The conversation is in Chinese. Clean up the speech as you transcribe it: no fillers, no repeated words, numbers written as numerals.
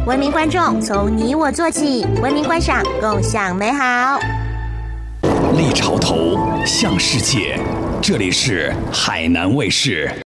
文明观众，从你我做起，文明观赏，共享美好。 立潮头，向世界，这里是海南卫视。